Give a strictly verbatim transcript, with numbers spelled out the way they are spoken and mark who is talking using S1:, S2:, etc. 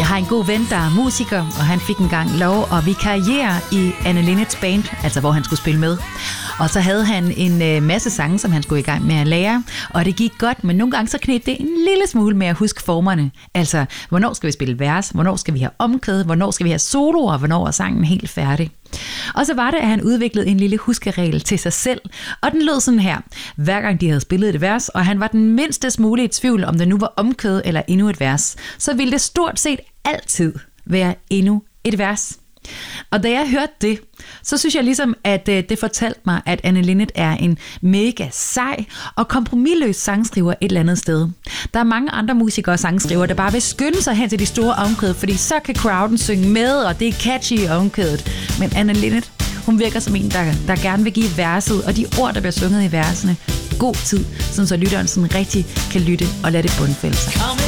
S1: har en god ven, der er musiker, og han fik engang lov at vikariere i Anne Linnets band, altså hvor han skulle spille med. Og så havde han en øh, masse sange, som han skulle i gang med at lære, og det gik godt, men nogle gange så kneb det en lille smule med at huske formerne. Altså, hvornår skal vi spille vers, hvornår skal vi have omkvæd, hvornår skal vi have soloer, hvornår er sangen helt færdig. Og så var det, at han udviklede en lille huskeregel til sig selv, og den lød sådan her. Hver gang de havde spillet et vers, og han var den mindste smule i tvivl, om det nu var omkvæd eller endnu et vers, så ville det stort set altid være endnu et vers. Og da jeg hørte det, så synes jeg ligesom, at det fortalte mig, at Anne Linnet er en mega sej og kompromisløs sangskriver et eller andet sted. Der er mange andre musikere og sangskrivere, der bare vil skynde sig hen til de store omkvæd, fordi så kan crowden synge med, og det er catchy i omkvædet. Men Anne Linnet, hun virker som en, der, der gerne vil give verset og de ord, der bliver sunget i versene, god tid, sådan så lytteren sådan rigtig kan lytte og lade det bundfælde sig.